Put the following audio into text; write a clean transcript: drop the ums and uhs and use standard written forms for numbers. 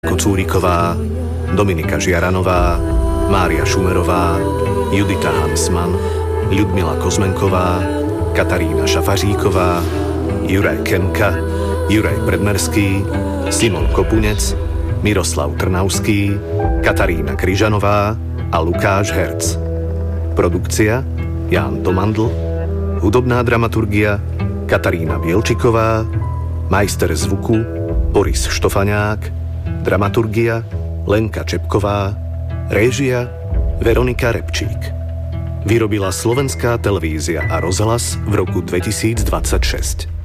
Kocúriková, Dominika Žiaranová, Mária Šumerová, Judita Hansman, Ľudmila Kozmenková, Katarína Šafaříková, Juraj Kemka, Juraj Predmerský, Simon Kopunec, Miroslav Trnavský, Katarína Kryžanová a Lukáš Herc. Produkcia Ján Domandl, hudobná dramaturgia Katarína Bielčiková, majster zvuku Boris Štofaňák, dramaturgia Lenka Čepková, réžia Veronika Repčík. Vyrobila Slovenská televízia a rozhlas v roku 2026.